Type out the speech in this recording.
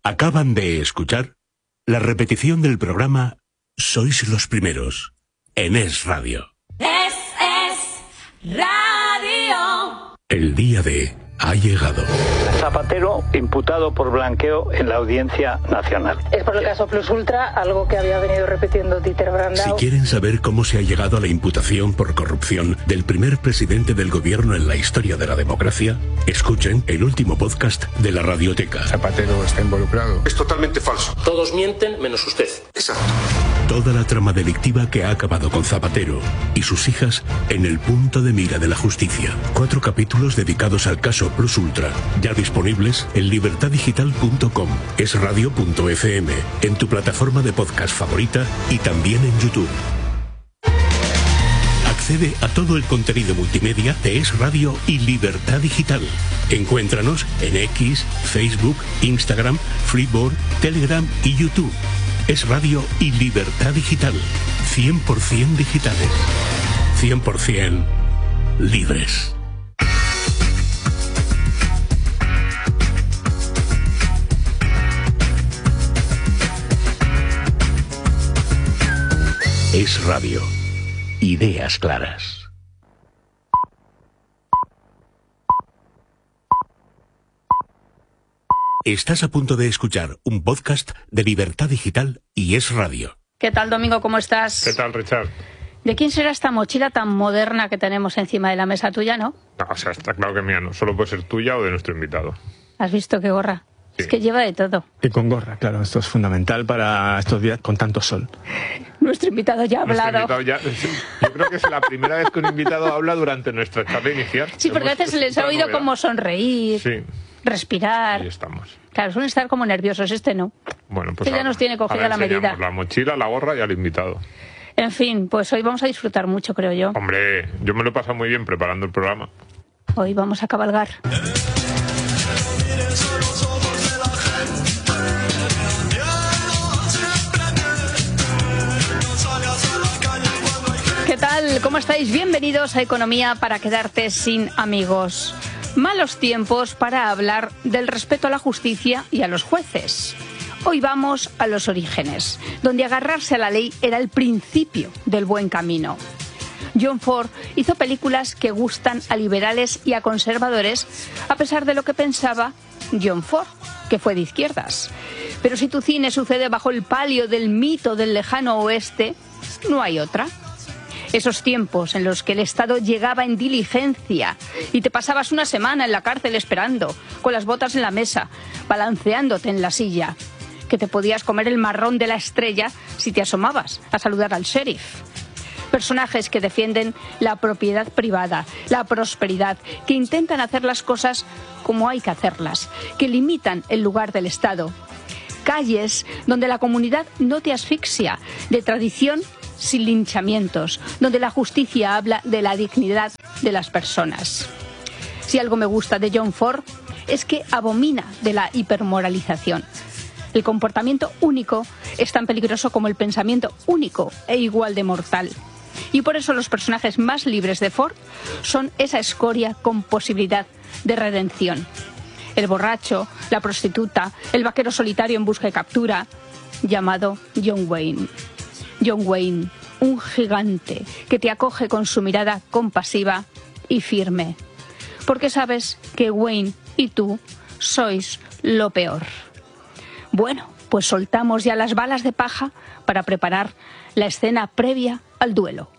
Acaban de escuchar la repetición del programa Sois los Primeros en Es Radio. Es Radio. El día de ha llegado. Zapatero imputado por blanqueo en la Audiencia Nacional. Es por el caso Plus Ultra, algo que había venido repitiendo Dieter Brandau. Si quieren saber cómo se ha llegado a la imputación por corrupción del primer presidente del gobierno en la historia de la democracia, escuchen el último podcast de la Radioteca. Zapatero está involucrado. Es totalmente falso. Todos mienten menos usted. Exacto. Toda la trama delictiva que ha acabado con Zapatero y sus hijas en el punto de mira de la justicia. 4 capítulos dedicados al caso Plus Ultra, ya disponibles en libertadigital.com, esradio.fm, en tu plataforma de podcast favorita y también en YouTube. Accede a todo el contenido multimedia de Es Radio y Libertad Digital. Encuéntranos en X, Facebook, Instagram, Freeboard, Telegram y YouTube. Es Radio y Libertad Digital. 100% digitales. 100% libres. Es Radio. Ideas claras. Estás a punto de escuchar un podcast de Libertad Digital y Es Radio. ¿Qué tal, Domingo? ¿Cómo estás? ¿Qué tal, Richard? ¿De quién será esta mochila tan moderna que tenemos encima de la mesa? Tuya, ¿no? No, o sea, está claro que mía no. Solo puede ser tuya o de nuestro invitado. ¿Has visto qué gorra? Sí. Es que lleva de todo. Y con gorra, claro. Esto es fundamental para estos días con tanto sol. Nuestro invitado ya ha hablado. Yo creo que es la primera vez que un invitado habla durante nuestra charla inicial. Sí, porque a veces les ha oído como sonreír, sí, respirar. Ahí estamos. Claro, suelen estar como nerviosos. Este no. Bueno, pues ya nos tiene cogida la medida. La mochila, la gorra y al invitado. En fin, pues hoy vamos a disfrutar mucho, creo yo. Hombre, yo me lo he pasado muy bien preparando el programa. Hoy vamos a cabalgar. ¿Qué tal? ¿Cómo estáis? Bienvenidos a Economía para quedarte sin amigos. Malos tiempos para hablar del respeto a la justicia y a los jueces. Hoy vamos a los orígenes, donde agarrarse a la ley era el principio del buen camino. John Ford hizo películas que gustan a liberales y a conservadores, a pesar de lo que pensaba John Ford, que fue de izquierdas. Pero si tu cine sucede bajo el palio del mito del lejano oeste, no hay otra. Esos tiempos en los que el Estado llegaba en diligencia y te pasabas una semana en la cárcel esperando, con las botas en la mesa, balanceándote en la silla, que te podías comer el marrón de la estrella si te asomabas a saludar al sheriff. Personajes que defienden la propiedad privada, la prosperidad, que intentan hacer las cosas como hay que hacerlas, que limitan el lugar del Estado. Calles donde la comunidad no te asfixia, de tradición sin linchamientos, donde la justicia habla de la dignidad de las personas. Si algo me gusta de John Ford es que abomina de la hipermoralización. El comportamiento único es tan peligroso como el pensamiento único e igual de mortal. Y por eso los personajes más libres de Ford son esa escoria con posibilidad de redención. El borracho, la prostituta, el vaquero solitario en busca y captura, llamado John Wayne. John Wayne, un gigante que te acoge con su mirada compasiva y firme. Porque sabes que Wayne y tú sois lo peor. Bueno, pues soltamos ya las balas de paja para preparar la escena previa al duelo.